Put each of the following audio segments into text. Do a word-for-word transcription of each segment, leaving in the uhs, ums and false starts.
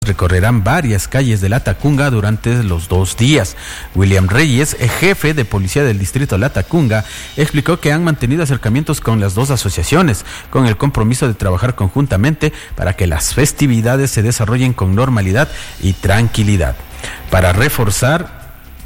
recorrerán varias calles de Latacunga durante los dos días. William Reyes, jefe de policía del distrito Latacunga, explicó que han mantenido acercamientos con las dos asociaciones, con el compromiso de trabajar conjuntamente para que las festividades se desarrollen con normalidad y tranquilidad. Para reforzar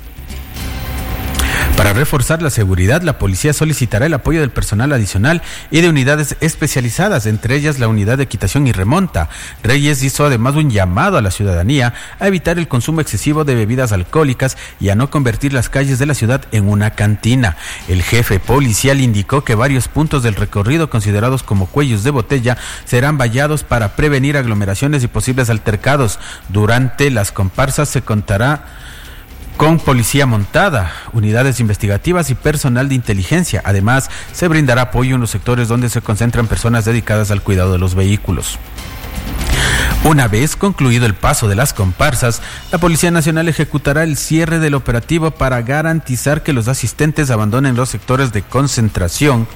Para reforzar la seguridad, la policía solicitará el apoyo del personal adicional y de unidades especializadas, entre ellas la unidad de quitación y remonta. Reyes hizo además un llamado a la ciudadanía a evitar el consumo excesivo de bebidas alcohólicas y a no convertir las calles de la ciudad en una cantina. El jefe policial indicó que varios puntos del recorrido considerados como cuellos de botella serán vallados para prevenir aglomeraciones y posibles altercados. Durante las comparsas se contará con policía montada, unidades investigativas y personal de inteligencia. Además, se brindará apoyo en los sectores donde se concentran personas dedicadas al cuidado de los vehículos. Una vez concluido el paso de las comparsas, la Policía Nacional ejecutará el cierre del operativo para garantizar que los asistentes abandonen los sectores de concentración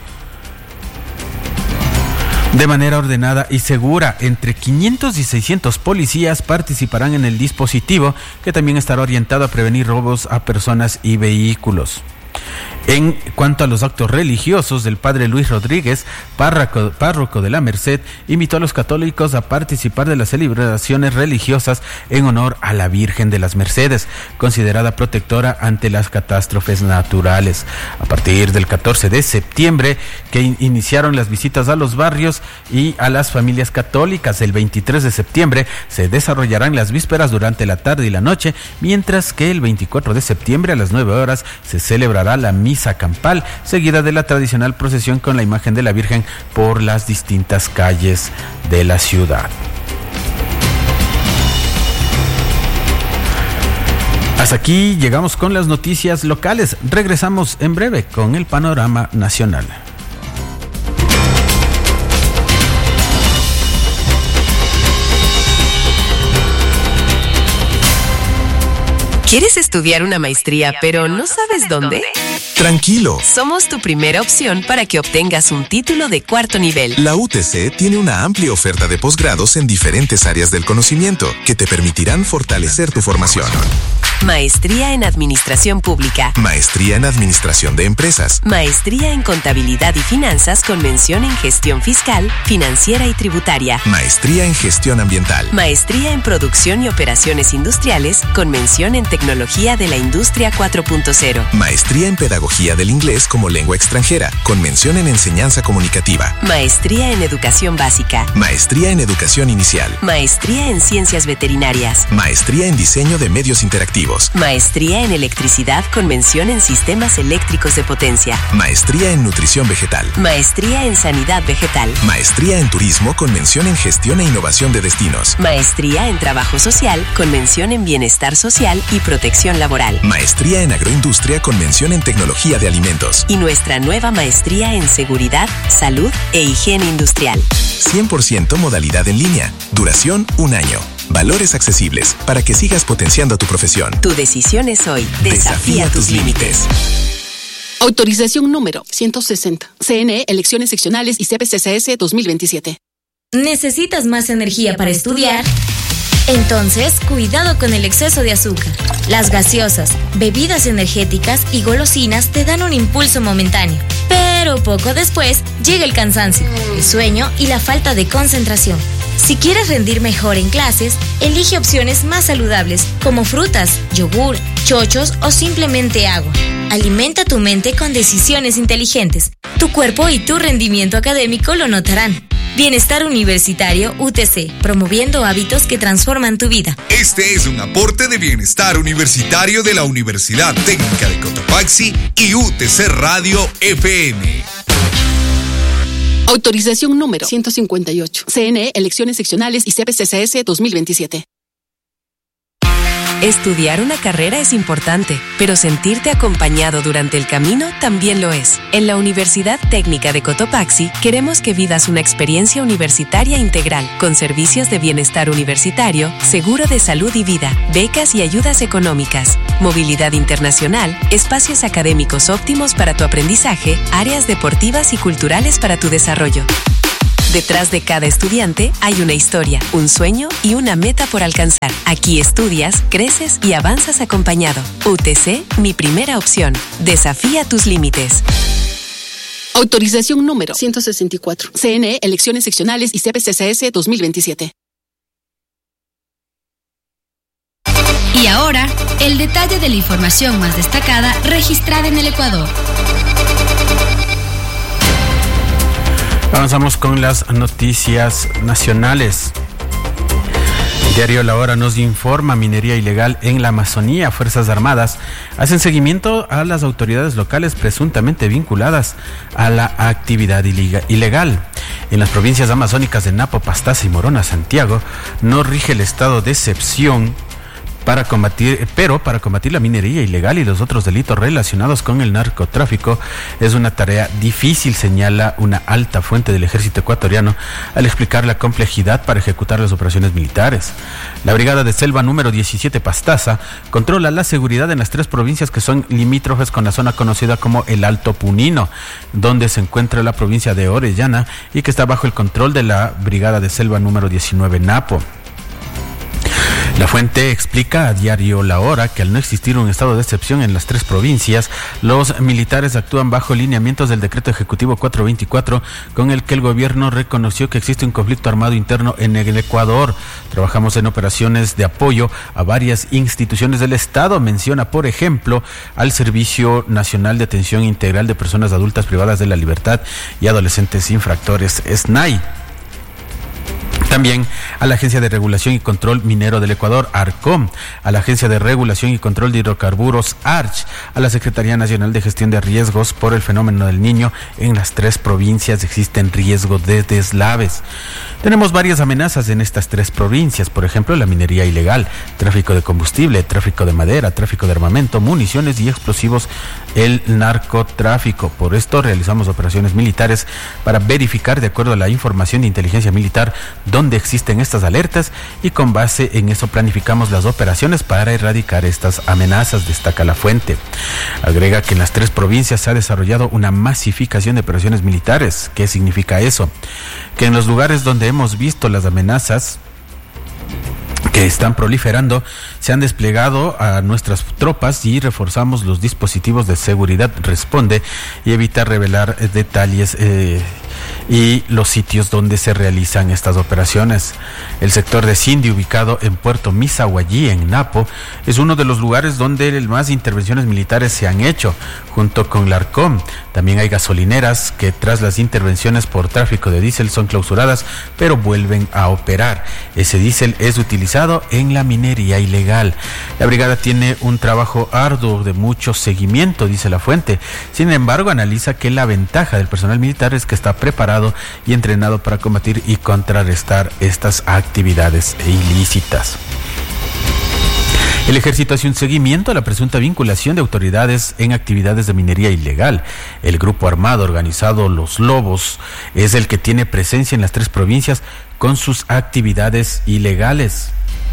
de manera ordenada y segura. Entre quinientos y seiscientos policías participarán en el dispositivo, que también estará orientado a prevenir robos a personas y vehículos. En cuanto a los actos religiosos, el padre Luis Rodríguez, párroco, párroco de la Merced, invitó a los católicos a participar de las celebraciones religiosas en honor a la Virgen de las Mercedes, considerada protectora ante las catástrofes naturales. A partir del catorce de septiembre, que in- iniciaron las visitas a los barrios y a las familias católicas, el veintitrés de septiembre se desarrollarán las vísperas durante la tarde y la noche, mientras que el veinticuatro de septiembre a las nueve horas se celebrará la misa campal, seguida de la tradicional procesión con la imagen de la Virgen por las distintas calles de la ciudad. Hasta aquí llegamos con las noticias locales. Regresamos en breve con el panorama nacional. ¿Quieres estudiar una maestría pero no sabes dónde? Tranquilo. Somos tu primera opción para que obtengas un título de cuarto nivel. La U T C tiene una amplia oferta de posgrados en diferentes áreas del conocimiento que te permitirán fortalecer tu formación. Maestría en Administración Pública. Maestría en Administración de Empresas. Maestría en Contabilidad y Finanzas con mención en Gestión Fiscal, Financiera y Tributaria. Maestría en Gestión Ambiental. Maestría en Producción y Operaciones Industriales con mención en Tecnología de la Industria cuatro punto cero. Maestría en Pedagogía del Inglés como lengua extranjera con mención en Enseñanza Comunicativa. Maestría en Educación Básica. Maestría en Educación Inicial. Maestría en Ciencias Veterinarias. Maestría en Diseño de Medios Interactivos. Maestría en Electricidad con mención en Sistemas Eléctricos de Potencia. Maestría en Nutrición Vegetal. Maestría en Sanidad Vegetal. Maestría en Turismo con mención en Gestión e Innovación de Destinos. Maestría en Trabajo Social con mención en Bienestar Social y Protección Laboral. Maestría en Agroindustria con mención en Tecnología de Alimentos. Y nuestra nueva maestría en Seguridad, Salud e Higiene Industrial. cien por ciento modalidad en línea. Duración un año. Valores accesibles para que sigas potenciando tu profesión. Tu decisión es hoy. Desafía, Desafía tus límites. Autorización número ciento sesenta. C N E, Elecciones Seccionales y C P C C S dos mil veintisiete. ¿Necesitas más energía para estudiar? Entonces, cuidado con el exceso de azúcar. Las gaseosas, bebidas energéticas y golosinas te dan un impulso momentáneo, pero poco después llega el cansancio, el sueño y la falta de concentración. Si quieres rendir mejor en clases, elige opciones más saludables como frutas, yogur, chochos o simplemente agua. Alimenta tu mente con decisiones inteligentes. Tu cuerpo y tu rendimiento académico lo notarán. Bienestar Universitario U T C, promoviendo hábitos que transforman tu vida. Este es un aporte de Bienestar Universitario de la Universidad Técnica de Cotopaxi y U T C Radio F M. Autorización número ciento cincuenta y ocho. C N E, Elecciones Seccionales y C P C C S dos mil veintisiete. Estudiar una carrera es importante, pero sentirte acompañado durante el camino también lo es. En la Universidad Técnica de Cotopaxi queremos que vivas una experiencia universitaria integral, con servicios de bienestar universitario, seguro de salud y vida, becas y ayudas económicas, movilidad internacional, espacios académicos óptimos para tu aprendizaje, áreas deportivas y culturales para tu desarrollo. Detrás de cada estudiante hay una historia, un sueño y una meta por alcanzar. Aquí estudias, creces y avanzas acompañado. U T C, mi primera opción. Desafía tus límites. Autorización número ciento sesenta y cuatro. C N E, Elecciones Seccionales y C P C C S dos mil veintisiete. Y ahora, el detalle de la información más destacada registrada en el Ecuador. Avanzamos con las noticias nacionales. El diario La Hora nos informa: minería ilegal en la Amazonía. Fuerzas Armadas hacen seguimiento a las autoridades locales presuntamente vinculadas a la actividad ilegal. En las provincias amazónicas de Napo, Pastaza y Morona, Santiago, no rige el estado de excepción para combatir, pero para combatir la minería ilegal y los otros delitos relacionados con el narcotráfico es una tarea difícil, señala una alta fuente del ejército ecuatoriano al explicar la complejidad para ejecutar las operaciones militares. La brigada de selva número diecisiete Pastaza controla la seguridad en las tres provincias que son limítrofes con la zona conocida como el Alto Punino, donde se encuentra la provincia de Orellana y que está bajo el control de la brigada de selva número diecinueve Napo. La fuente explica a diario La Hora que al no existir un estado de excepción en las tres provincias, los militares actúan bajo lineamientos del decreto ejecutivo cuatrocientos veinticuatro, con el que el gobierno reconoció que existe un conflicto armado interno en el Ecuador. Trabajamos en operaciones de apoyo a varias instituciones del Estado. Menciona, por ejemplo, al Servicio Nacional de Atención Integral de Personas Adultas Privadas de la Libertad y Adolescentes Infractores, S N A I. También a la Agencia de Regulación y Control Minero del Ecuador, ARCOM, a la Agencia de Regulación y Control de Hidrocarburos, ARCH, a la Secretaría Nacional de Gestión de Riesgos por el Fenómeno del Niño. En las tres provincias existen riesgo de deslaves. Tenemos varias amenazas en estas tres provincias, por ejemplo, la minería ilegal, tráfico de combustible, tráfico de madera, tráfico de armamento, municiones y explosivos, el narcotráfico. Por esto realizamos operaciones militares para verificar, de acuerdo a la información de inteligencia militar, donde existen estas alertas, y con base en eso planificamos las operaciones para erradicar estas amenazas, destaca la fuente. Agrega que en las tres provincias se ha desarrollado una masificación de operaciones militares. ¿Qué significa eso? Que en los lugares donde hemos visto las amenazas que están proliferando, se han desplegado a nuestras tropas y reforzamos los dispositivos de seguridad, responde, y evita revelar eh, detalles eh, y los sitios donde se realizan estas operaciones. El sector de Cindy, ubicado en Puerto Misahuallí, en Napo, es uno de los lugares donde más intervenciones militares se han hecho, junto con la ARCOM. También hay gasolineras que tras las intervenciones por tráfico de diésel son clausuradas, pero vuelven a operar. Ese diésel es utilizado en la minería ilegal. La brigada tiene un trabajo arduo de mucho seguimiento, dice la fuente. Sin embargo, analiza que la ventaja del personal militar es que está preparado y entrenado para combatir y contrarrestar estas actividades ilícitas. El ejército hace un seguimiento a la presunta vinculación de autoridades en actividades de minería ilegal. El grupo armado organizado Los Lobos es el que tiene presencia en las tres provincias con sus actividades ilegales,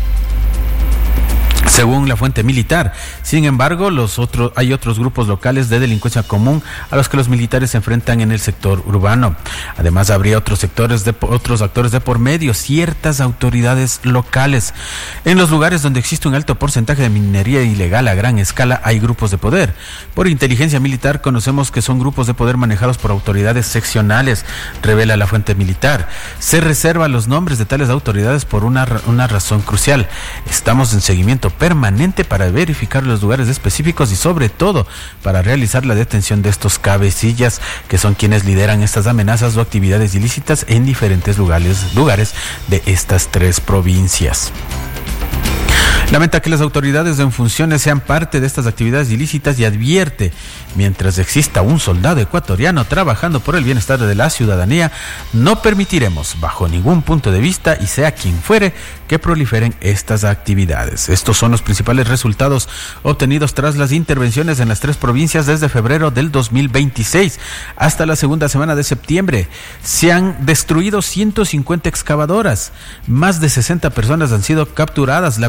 según la fuente militar. Sin embargo, los otros, hay otros grupos locales de delincuencia común a los que los militares se enfrentan en el sector urbano. Además, habría otros sectores de otros actores de por medio, ciertas autoridades locales. En los lugares donde existe un alto porcentaje de minería ilegal a gran escala, hay grupos de poder. Por inteligencia militar conocemos que son grupos de poder manejados por autoridades seccionales, revela la fuente militar. Se reserva los nombres de tales autoridades por una, una razón crucial. Estamos en seguimiento permanente para verificar los lugares específicos y sobre todo para realizar la detención de estos cabecillas, que son quienes lideran estas amenazas o actividades ilícitas en diferentes lugares, lugares de estas tres provincias. Lamenta que las autoridades en funciones sean parte de estas actividades ilícitas y advierte: mientras exista un soldado ecuatoriano trabajando por el bienestar de la ciudadanía, no permitiremos bajo ningún punto de vista, y sea quien fuere, que proliferen estas actividades. Estos son los principales resultados obtenidos tras las intervenciones en las tres provincias desde febrero del dos mil veintiséis hasta la segunda semana de septiembre. Se han destruido ciento cincuenta excavadoras, más de sesenta personas han sido capturadas. La brigada da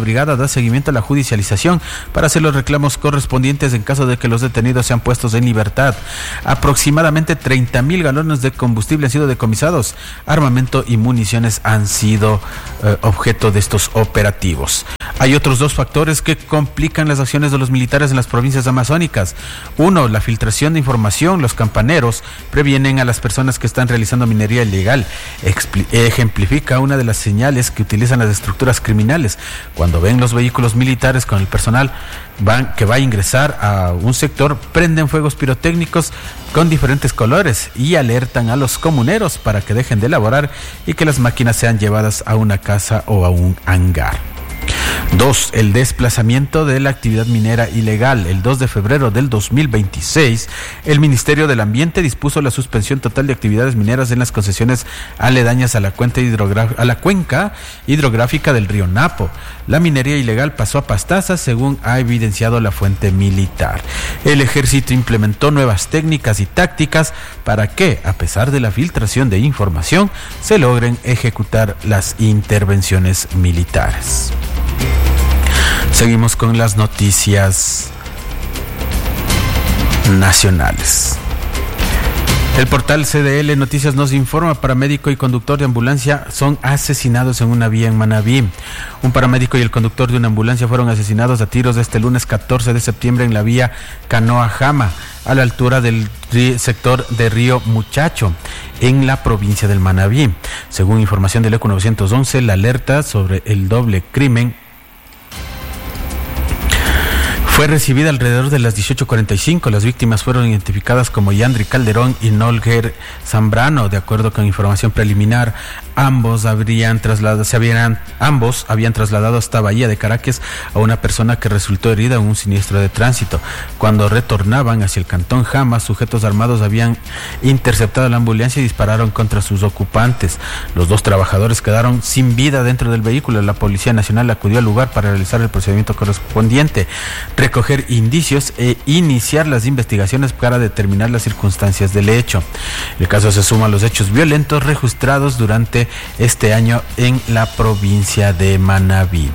dará seguimiento a la judicialización para hacer los reclamos correspondientes en caso de que los detenidos sean puestos en libertad. Aproximadamente treinta mil galones de combustible han sido decomisados. Armamento y municiones han sido eh, objeto de estos operativos. Hay otros dos factores que complican las acciones de los militares en las provincias amazónicas. Uno, la filtración de información. Los campaneros previenen a las personas que están realizando minería ilegal. Expli- ejemplifica una de las señales que utilizan las estructuras criminales. Cuando ven los vehículos militares con el personal van, que va a ingresar a un sector, prenden fuegos pirotécnicos con diferentes colores y alertan a los comuneros para que dejen de elaborar y que las máquinas sean llevadas a una casa o a un hangar. Dos, el desplazamiento de la actividad minera ilegal. El dos de febrero del dos mil veintiséis, el Ministerio del Ambiente dispuso la suspensión total de actividades mineras en las concesiones aledañas a la cuenca, hidrogra- a la cuenca hidrográfica del río Napo. La minería ilegal pasó a Pastaza, según ha evidenciado la fuente militar. El ejército implementó nuevas técnicas y tácticas para que, a pesar de la filtración de información, se logren ejecutar las intervenciones militares. Seguimos con las noticias nacionales. El portal C D L Noticias nos informa: paramédico y conductor de ambulancia son asesinados en una vía en Manabí. Un paramédico y el conductor de una ambulancia fueron asesinados a tiros este lunes catorce de septiembre en la vía Canoa-Jama, a la altura del sector de Río Muchacho, en la provincia del Manabí. Según información del ECO novecientos once, la alerta sobre el doble crimen fue recibida alrededor de las dieciocho cuarenta y cinco. Las víctimas fueron identificadas como Yandri Calderón y Nolger Zambrano. De acuerdo con información preliminar, ambos habrían trasladado, se habían, ambos habían trasladado hasta Bahía de Caracas a una persona que resultó herida en un siniestro de tránsito. Cuando retornaban hacia el cantón Jama, sujetos armados habían interceptado la ambulancia y dispararon contra sus ocupantes. Los dos trabajadores quedaron sin vida dentro del vehículo. La Policía Nacional acudió al lugar para realizar el procedimiento correspondiente, recoger indicios e iniciar las investigaciones para determinar las circunstancias del hecho. El caso se suma a los hechos violentos registrados durante este año en la provincia de Manabí.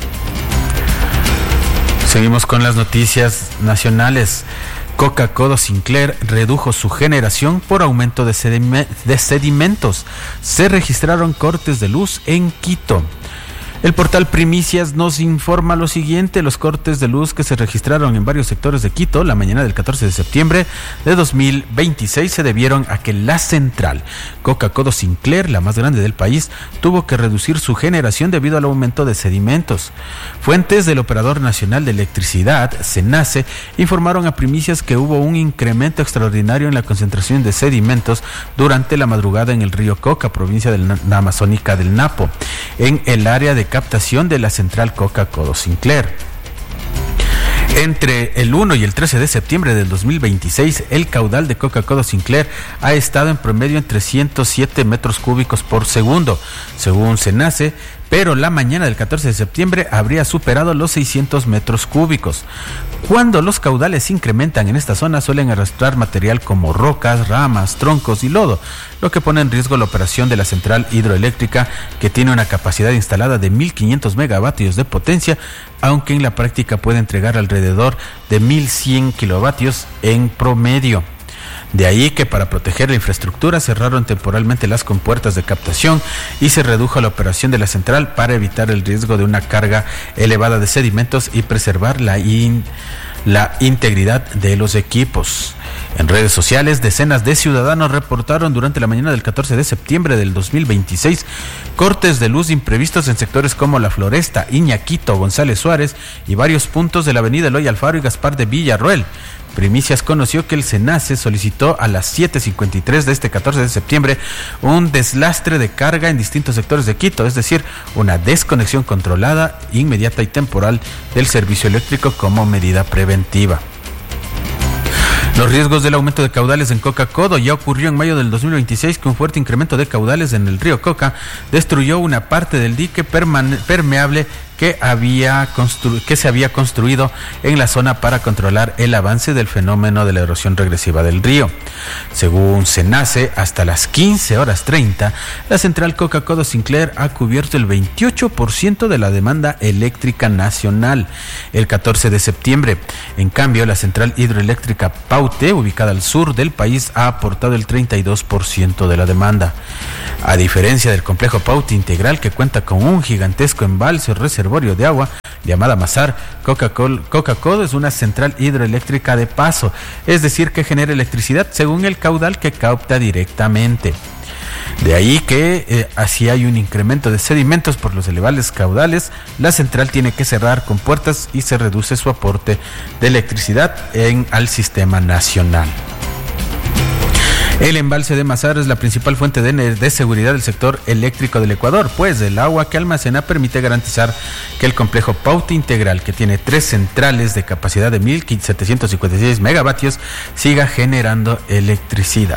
Seguimos con las noticias nacionales. Coca-Codo Sinclair redujo su generación por aumento de, sedime- de sedimentos. Se registraron cortes de luz en Quito. El portal Primicias nos informa lo siguiente: los cortes de luz que se registraron en varios sectores de Quito la mañana del catorce de septiembre de dos mil veintiséis se debieron a que la central Coca-Codo Sinclair, la más grande del país, tuvo que reducir su generación debido al aumento de sedimentos. Fuentes del Operador Nacional de Electricidad, CENACE, informaron a Primicias que hubo un incremento extraordinario en la concentración de sedimentos durante la madrugada en el río Coca, provincia de la Amazónica del Napo, en el área de captación de la central Coca-Codo Sinclair. Entre el uno y el trece de septiembre del dos mil veintiséis, el caudal de Coca-Codo Sinclair ha estado en promedio en trescientos siete metros cúbicos por segundo, según CENACE, pero la mañana del catorce de septiembre habría superado los seiscientos metros cúbicos. Cuando los caudales se incrementan en esta zona, suelen arrastrar material como rocas, ramas, troncos y lodo, lo que pone en riesgo la operación de la central hidroeléctrica, que tiene una capacidad instalada de mil quinientos megavatios de potencia, aunque en la práctica puede entregar alrededor de mil cien kilovatios en promedio. De ahí que para proteger la infraestructura cerraron temporalmente las compuertas de captación y se redujo la operación de la central para evitar el riesgo de una carga elevada de sedimentos y preservar la, in, la integridad de los equipos. En redes sociales, decenas de ciudadanos reportaron durante la mañana del catorce de septiembre del dos mil veintiséis cortes de luz imprevistos en sectores como La Floresta, Iñaquito, González Suárez y varios puntos de la avenida Eloy Alfaro y Gaspar de Villarroel. Primicias conoció que el CENACE solicitó a las siete cincuenta y tres de este catorce de septiembre un deslastre de carga en distintos sectores de Quito, es decir, una desconexión controlada, inmediata y temporal del servicio eléctrico como medida preventiva. Los riesgos del aumento de caudales en Coca-Codo. Ya ocurrió en mayo del dos mil veintiséis que un fuerte incremento de caudales en el río Coca destruyó una parte del dique permane- permeable que, había constru- que se había construido en la zona para controlar el avance del fenómeno de la erosión regresiva del río. Según SENACE, hasta las quince horas treinta, la central Coca-Cola Sinclair ha cubierto el veintiocho por ciento de la demanda eléctrica nacional el catorce de septiembre. En cambio, la central hidroeléctrica Paute, ubicada al sur del país, ha aportado el treinta y dos por ciento de la demanda. A diferencia del complejo Paute Integral, que cuenta con un gigantesco embalse o reservorio de agua llamada Mazar, Coca-Cola, Coca-Cola es una central hidroeléctrica de paso, es decir, que genera electricidad según el caudal que capta directamente. De ahí que eh, así hay un incremento de sedimentos por los elevados caudales, la central tiene que cerrar compuertas y se reduce su aporte de electricidad en, al sistema nacional. El embalse de Mazar es la principal fuente de, de seguridad del sector eléctrico del Ecuador, pues el agua que almacena permite garantizar que el complejo Paute Integral, que tiene tres centrales de capacidad de mil setecientos cincuenta y seis megavatios, siga generando electricidad.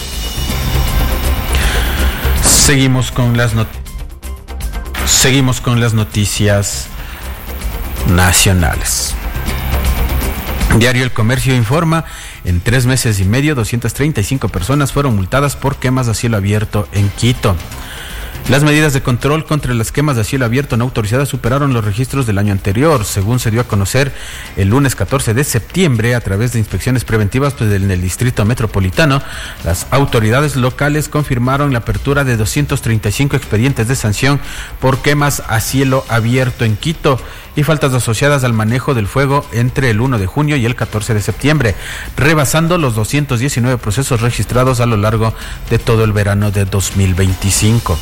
Seguimos con las not- Seguimos con las noticias nacionales. Diario El Comercio informa: en tres meses y medio, doscientas treinta y cinco personas fueron multadas por quemas a cielo abierto en Quito. Las medidas de control contra las quemas de cielo abierto no autorizadas superaron los registros del año anterior, según se dio a conocer el lunes catorce de septiembre a través de inspecciones preventivas pues, en el Distrito Metropolitano. Las autoridades locales confirmaron la apertura de doscientos treinta y cinco expedientes de sanción por quemas a cielo abierto en Quito y faltas asociadas al manejo del fuego entre el uno de junio y el catorce de septiembre, rebasando los doscientos diecinueve procesos registrados a lo largo de todo el verano de dos mil veinticinco.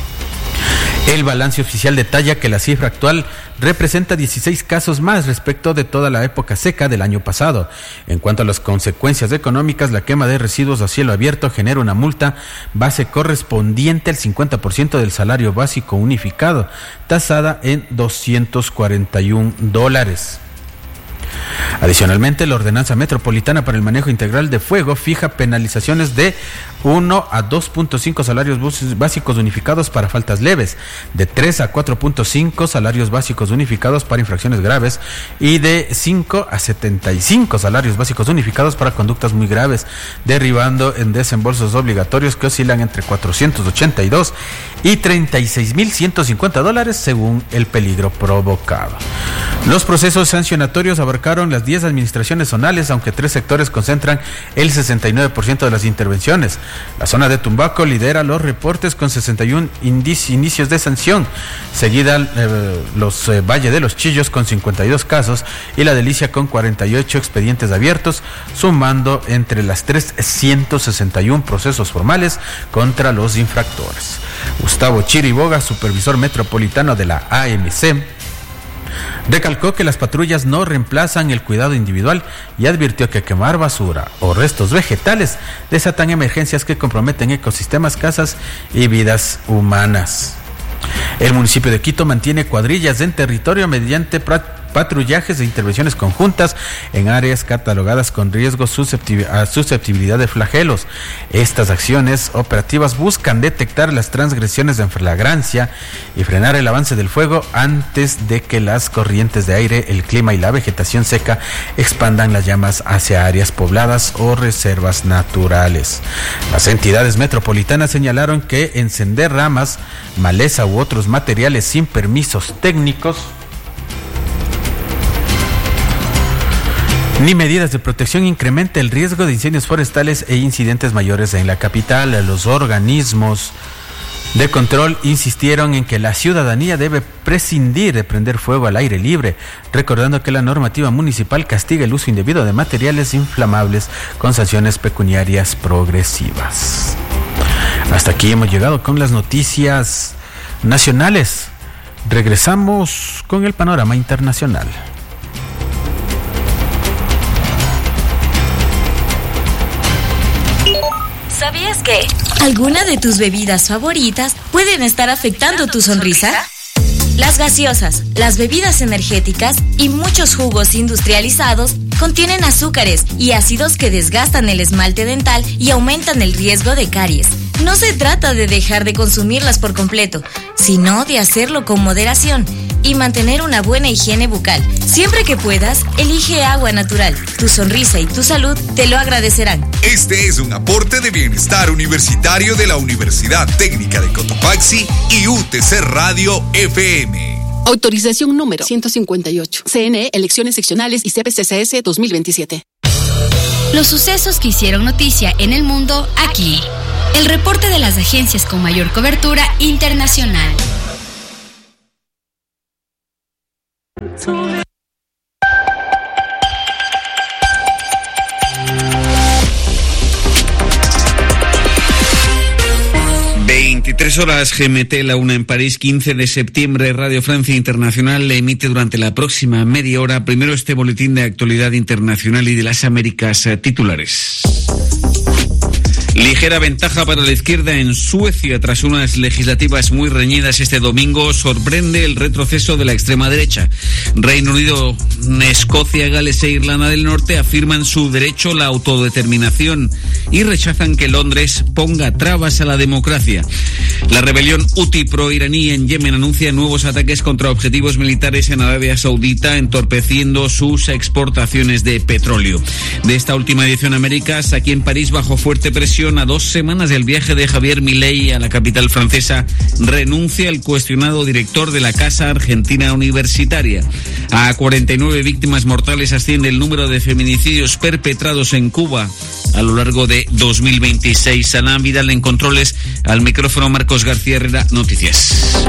El balance oficial detalla que la cifra actual representa dieciséis casos más respecto de toda la época seca del año pasado. En cuanto a las consecuencias económicas, la quema de residuos a cielo abierto genera una multa base correspondiente al cincuenta por ciento del salario básico unificado, tasada en doscientos cuarenta y un dólares. Adicionalmente, la Ordenanza Metropolitana para el Manejo Integral de Fuego fija penalizaciones de uno a dos punto cinco salarios básicos unificados para faltas leves, de tres a cuatro punto cinco salarios básicos unificados para infracciones graves y de cinco a setenta y cinco salarios básicos unificados para conductas muy graves, derivando en desembolsos obligatorios que oscilan entre cuatrocientos ochenta y dos y treinta y seis mil ciento cincuenta dólares según el peligro provocado. Los procesos sancionatorios abarcaron las diez administraciones zonales, aunque tres sectores concentran el sesenta y nueve por ciento de las intervenciones. La zona de Tumbaco lidera los reportes con sesenta y uno indici- inicios de sanción, seguida eh, los eh, Valle de los Chillos con cincuenta y dos casos y La Delicia con cuarenta y ocho expedientes abiertos, sumando entre las tres ciento sesenta y uno procesos formales contra los infractores. Gustavo Chiriboga, supervisor metropolitano de la A M C, recalcó que las patrullas no reemplazan el cuidado individual y advirtió que quemar basura o restos vegetales desatan emergencias que comprometen ecosistemas, casas y vidas humanas. El municipio de Quito mantiene cuadrillas en territorio mediante patrullajes e intervenciones conjuntas en áreas catalogadas con riesgo a susceptibilidad de flagelos. Estas acciones operativas buscan detectar las transgresiones en flagrancia y frenar el avance del fuego antes de que las corrientes de aire, el clima y la vegetación seca expandan las llamas hacia áreas pobladas o reservas naturales. Las entidades metropolitanas señalaron que encender ramas, maleza u otros materiales sin permisos técnicos ni medidas de protección incrementa el riesgo de incendios forestales e incidentes mayores en la capital. Los organismos de control insistieron en que la ciudadanía debe prescindir de prender fuego al aire libre, recordando que la normativa municipal castiga el uso indebido de materiales inflamables con sanciones pecuniarias progresivas. Hasta aquí hemos llegado con las noticias nacionales. Regresamos con el panorama internacional. ¿Sabías que alguna de tus bebidas favoritas pueden estar afectando tu sonrisa? Las gaseosas, las bebidas energéticas y muchos jugos industrializados contienen azúcares y ácidos que desgastan el esmalte dental y aumentan el riesgo de caries. No se trata de dejar de consumirlas por completo, sino de hacerlo con moderación. y mantener una buena higiene bucal. Siempre que puedas, elige agua natural. Tu sonrisa y tu salud te lo agradecerán. Este es un aporte de bienestar universitario de la Universidad Técnica de Cotopaxi y U T C Radio F M. Autorización número ciento cincuenta y ocho. C N E, elecciones seccionales y C P C C S dos mil veintisiete. Los sucesos que hicieron noticia en el mundo aquí. El reporte de las agencias con mayor cobertura internacional. veintitrés horas G M T, la una en París, quince de septiembre. Radio Francia Internacional le emite durante la próxima media hora primero este boletín de actualidad internacional y de las Américas eh, titulares. Ligera ventaja para la izquierda en Suecia tras unas legislativas muy reñidas este domingo. Sorprende el retroceso de la extrema derecha. Reino Unido, Escocia, Gales e Irlanda del Norte afirman su derecho a la autodeterminación y rechazan que Londres ponga trabas a la democracia. La rebelión Houthi pro-iraní en Yemen anuncia nuevos ataques contra objetivos militares en Arabia Saudita, entorpeciendo sus exportaciones de petróleo. De esta última edición Américas, aquí en París, bajo fuerte presión, a dos semanas del viaje de Javier Milei a la capital francesa, renuncia el cuestionado director de la Casa Argentina Universitaria. A cuarenta y nueve víctimas mortales asciende el número de feminicidios perpetrados en Cuba a lo largo de dos mil veintiséis. Ana Vidal en controles, al micrófono Marcos García Herrera, Noticias.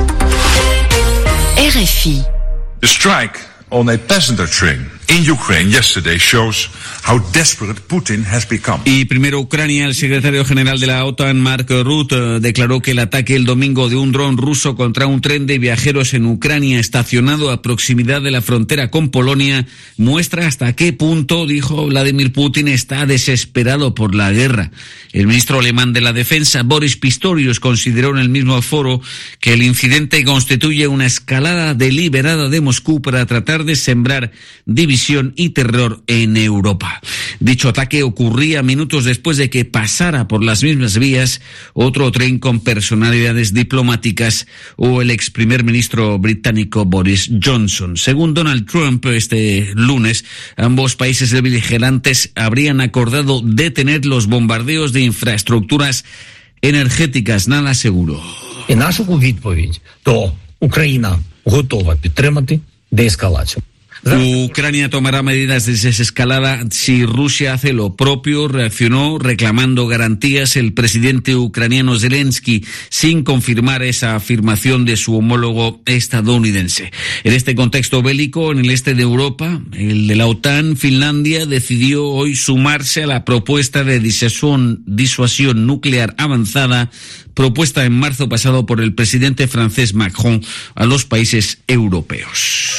R F I. The strike on a passenger train in Ukraine yesterday shows how desperate Putin has become. Y primero Ucrania, el secretario general de la OTAN, Mark Rutte, declaró que el ataque el domingo de un dron ruso contra un tren de viajeros en Ucrania estacionado a proximidad de la frontera con Polonia muestra hasta qué punto, dijo Vladimir Putin, está desesperado por la guerra. El ministro alemán de la Defensa, Boris Pistorius, consideró en el mismo foro que el incidente constituye una escalada deliberada de Moscú para tratar de sembrar división y terror en Europa. Dicho ataque ocurría minutos después de que pasara por las mismas vías otro tren con personalidades diplomáticas o el ex primer ministro británico Boris Johnson. Según Donald Trump, este lunes, ambos países beligerantes habrían acordado detener los bombardeos de infraestructuras energéticas. Nada seguro. І нашу відповідь, то Україна готова підтримати деескалацію. Ucrania tomará medidas de desescalada si Rusia hace lo propio, reaccionó reclamando garantías el presidente ucraniano Zelensky, sin confirmar esa afirmación de su homólogo estadounidense. En este contexto bélico, en el este de Europa, el de la OTAN, Finlandia decidió hoy sumarse a la propuesta de disuasión, disuasión nuclear avanzada propuesta en marzo pasado por el presidente francés Macron a los países europeos.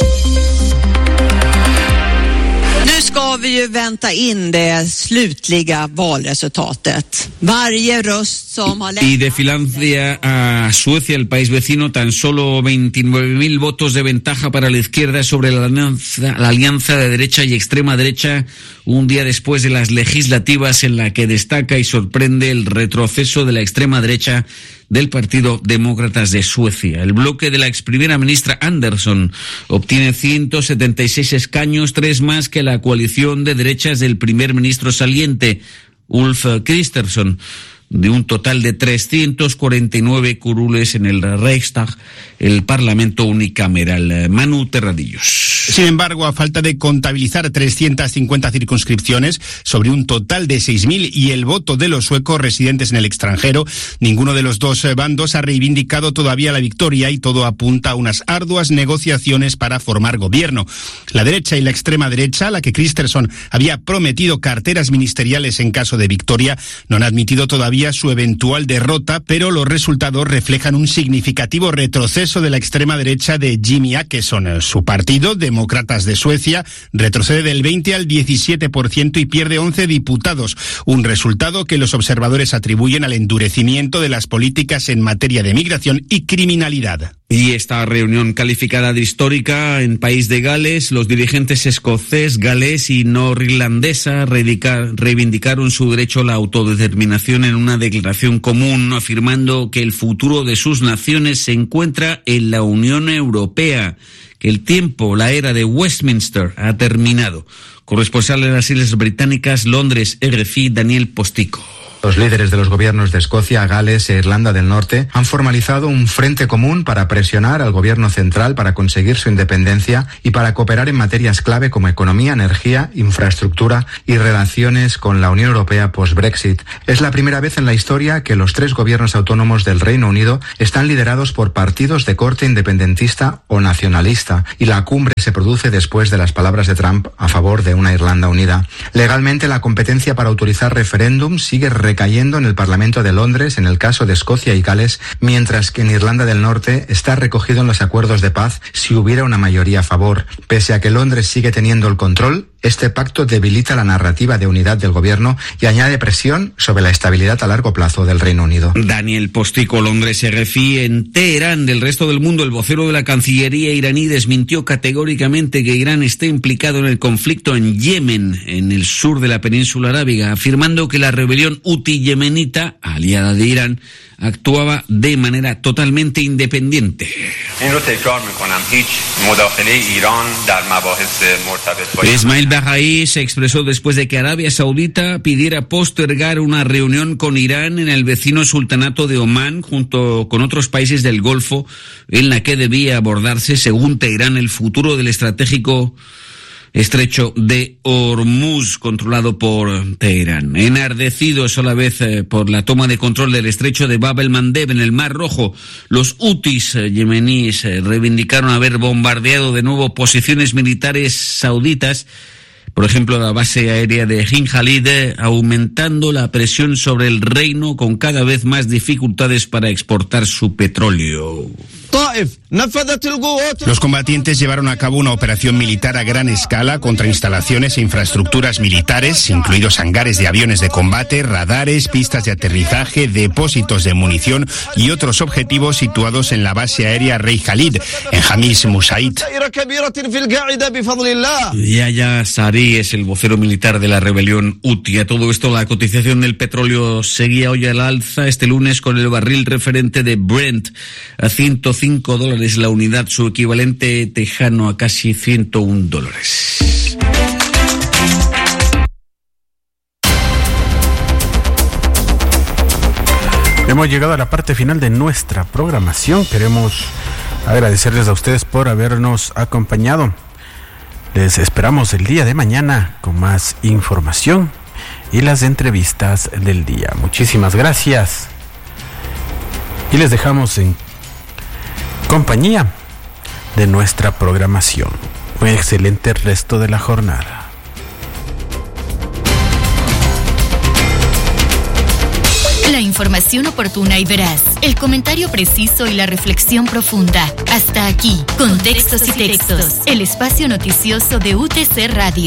Ska vi ju vänta in det slutliga valresultatet. Varje röst som har Y de Finlandia a Suecia, el país vecino, tan solo veintinueve mil votos de ventaja para la izquierda sobre la alianza, la alianza de derecha y extrema derecha, un día después de las legislativas en la que destaca y sorprende el retroceso de la extrema derecha del Partido Demócratas de Suecia. El bloque de la ex primera ministra Andersson obtiene ciento setenta y seis escaños, tres más que la coalición de derechas del primer ministro saliente, Ulf Kristersson, de un total de trescientos cuarenta y nueve curules en el Reichstag, el Parlamento unicameral. Manu Terradillos. Sin embargo, a falta de contabilizar trescientas cincuenta circunscripciones sobre un total de seis mil y el voto de los suecos residentes en el extranjero, ninguno de los dos bandos ha reivindicado todavía la victoria y todo apunta a unas arduas negociaciones para formar gobierno. La derecha y la extrema derecha, a la que Kristersson había prometido carteras ministeriales en caso de victoria, no han admitido todavía su eventual derrota, pero los resultados reflejan un significativo retroceso de la extrema derecha de Jimmy Åkesson. Su partido, Demócratas de Suecia, retrocede del veinte al diecisiete por ciento y pierde once diputados, un resultado que los observadores atribuyen al endurecimiento de las políticas en materia de migración y criminalidad. Y esta reunión calificada de histórica en País de Gales, los dirigentes escocés, galés y norirlandesa reivindicaron su derecho a la autodeterminación en un una declaración común afirmando que el futuro de sus naciones se encuentra en la Unión Europea, que el tiempo, la era de Westminster ha terminado. Corresponsal de las Islas Británicas, Londres, R F I, Daniel Postico. Los líderes de los gobiernos de Escocia, Gales e Irlanda del Norte han formalizado un frente común para presionar al gobierno central para conseguir su independencia y para cooperar en materias clave como economía, energía, infraestructura y relaciones con la Unión Europea post-Brexit. Es la primera vez en la historia que los tres gobiernos autónomos del Reino Unido están liderados por partidos de corte independentista o nacionalista, y la cumbre se produce después de las palabras de Trump a favor de una Irlanda unida. Legalmente, la competencia para autorizar referéndums sigue cayendo en el Parlamento de Londres en el caso de Escocia y Gales, mientras que en Irlanda del Norte está recogido en los acuerdos de paz si hubiera una mayoría a favor. Pese a que Londres sigue teniendo el control, este pacto debilita la narrativa de unidad del gobierno y añade presión sobre la estabilidad a largo plazo del Reino Unido. Daniel Postico, Londres, R F I. En Teherán, del resto del mundo, el vocero de la Cancillería iraní desmintió categóricamente que Irán esté implicado en el conflicto en Yemen, en el sur de la península arábiga, afirmando que la rebelión Houthi yemenita, aliada de Irán, actuaba de manera totalmente independiente. Ismail Bahaí se expresó después de que Arabia Saudita pidiera postergar una reunión con Irán en el vecino sultanato de Omán junto con otros países del Golfo, en la que debía abordarse, según Teherán, el futuro del estratégico estrecho de Hormuz, controlado por Teherán. Enardecidos a la vez eh, por la toma de control del estrecho de Bab el-Mandeb en el Mar Rojo, los hutis eh, yemeníes eh, reivindicaron haber bombardeado de nuevo posiciones militares sauditas, por ejemplo la base aérea de Ain Khalid, eh, aumentando la presión sobre el reino con cada vez más dificultades para exportar su petróleo. Los combatientes llevaron a cabo una operación militar a gran escala contra instalaciones e infraestructuras militares, incluidos hangares de aviones de combate, radares, pistas de aterrizaje, depósitos de munición y otros objetivos situados en la base aérea Rey Khalid, en Hamis Musaid. Yahya Sari es el vocero militar de la rebelión Houthi. A todo esto, la cotización del petróleo seguía hoy al alza este lunes, con el barril referente de Brent a ciento cinco dólares la unidad, su equivalente tejano a casi ciento uno dólares. Hemos llegado a la parte final de nuestra programación. Queremos agradecerles a ustedes por habernos acompañado. Les esperamos el día de mañana con más información y las entrevistas del día. Muchísimas gracias. Y les dejamos en compañía de nuestra programación. Un excelente resto de la jornada. La información oportuna y veraz, el comentario preciso y la reflexión profunda. Hasta aquí, Contextos y Textos, el espacio noticioso de U T C Radio.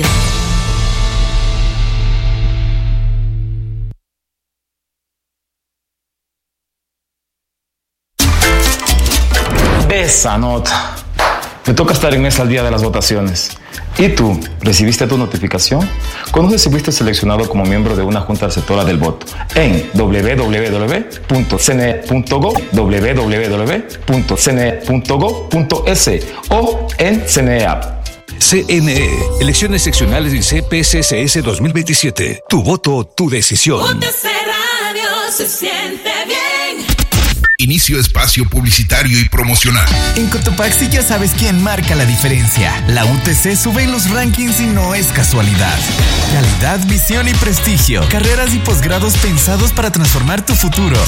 Esa nota. Te toca estar en mesa al día de las votaciones. ¿Y tú? ¿Recibiste tu notificación? ¿Conoces si fuiste seleccionado como miembro de una junta receptora del voto? En doble u doble u doble u punto c n e punto gov, doble u doble u doble u punto c n e punto gov punto es o en C N E App. C N E, Elecciones Seccionales y C P C C S dos mil veintisiete. Tu voto, tu decisión. U T C Radio se siente bien. Inicio espacio publicitario y promocional. En Cotopaxi ya sabes quién marca la diferencia. La U T C sube en los rankings y no es casualidad. Calidad, visión y prestigio. Carreras y posgrados pensados para transformar tu futuro.